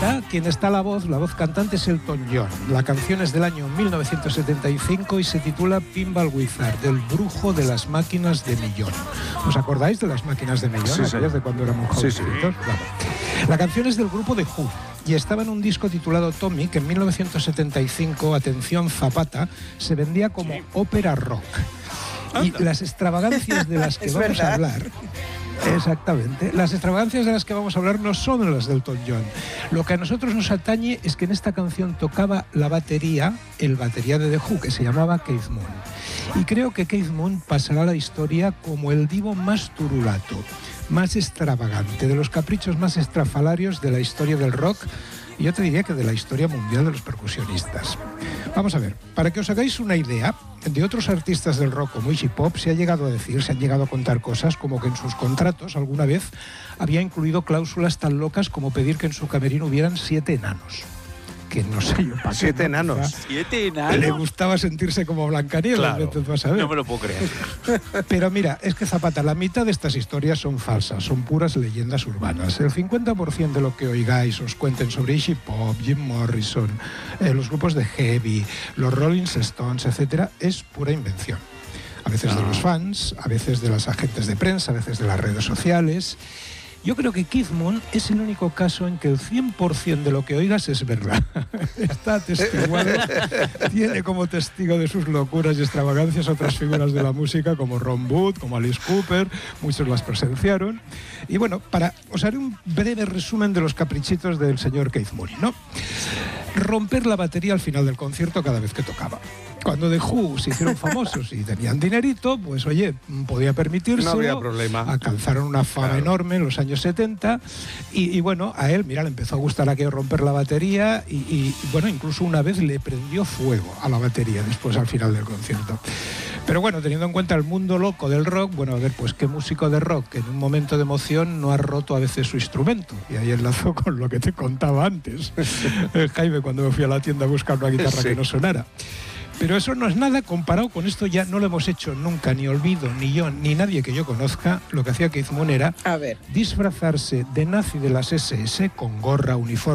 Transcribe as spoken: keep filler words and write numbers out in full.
Zapata, quien está a la voz, la voz cantante es Elton John. La canción es del año mil novecientos setenta y cinco y se titula Pinball Wizard, del brujo de las máquinas de millón. ¿Os acordáis de las máquinas de millón? Sí, sí. Aquellas de cuando éramos jovencitos. Sí, sí. Claro. La canción es del grupo The Who y estaba en un disco titulado Tommy, que en mil novecientos setenta y cinco, atención Zapata, se vendía como sí. ópera rock. Y las extravagancias de las que vamos verdad. a hablar... Exactamente. Las extravagancias de las que vamos a hablar no son las del Elton John. Lo que a nosotros nos atañe es que en esta canción tocaba la batería, el batería de The Who, que se llamaba Keith Moon. Y creo que Keith Moon pasará a la historia como el divo más turulato, más extravagante, de los caprichos más estrafalarios de la historia del rock, y yo te diría que de la historia mundial de los percusionistas. Vamos a ver, para que os hagáis una idea, de otros artistas del rock como Iggy Pop se ha llegado a decir, se han llegado a contar cosas como que en sus contratos alguna vez había incluido cláusulas tan locas como pedir que en su camerino hubieran siete enanos. Que no sé yo para Siete qué, enanos. ¿no? Siete enanos. Le gustaba sentirse como Blancanieves. Claro, vas a ver. no me lo puedo creer. Pero mira, es que Zapata, la mitad de estas historias son falsas, son puras leyendas urbanas. El cincuenta por ciento de lo que oigáis, os cuenten sobre Iggy Pop, Jim Morrison, eh, los grupos de heavy, los Rolling Stones, etcétera, es pura invención. A veces no. de los fans, a veces de las agentes de prensa, a veces de las redes sociales. Yo creo que Keith Moon es el único caso en que el cien por ciento de lo que oigas es verdad. Está atestiguado, tiene como testigo de sus locuras y extravagancias otras figuras de la música como Ron Wood, como Alice Cooper, muchos las presenciaron. Y bueno, para os haré un breve resumen de los caprichitos del señor Keith Moon, ¿no? Romper la batería al final del concierto cada vez que tocaba. Cuando The Who se hicieron famosos y tenían dinerito, pues oye, podía permitírselo. No había problema. Alcanzaron una fama claro. enorme en los años setenta y, y bueno, a él, mira, le empezó a gustar aquello romper la batería y, y bueno, incluso una vez le prendió fuego a la batería después al final del concierto. Pero bueno, teniendo en cuenta el mundo loco del rock, bueno, a ver, pues qué músico de rock que en un momento de emoción no ha roto a veces su instrumento. Y ahí enlazo con lo que te contaba antes, Jaime, cuando me fui a la tienda a buscar una guitarra sí. que no sonara. Pero eso no es nada comparado con esto, ya no lo hemos hecho nunca, ni Olvido, ni yo, ni nadie que yo conozca. Lo que hacía Keith Moon era a ver. disfrazarse de nazi de las ese ese con gorra, uniforme,